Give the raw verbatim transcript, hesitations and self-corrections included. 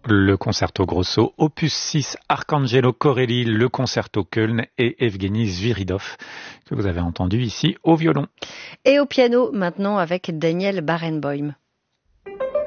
le concerto grosso, opus six, Arcangelo Corelli, le concerto Köln et Evgeny Sviridov, que vous avez entendu ici au violon. Et au piano maintenant avec Daniel Barenboim.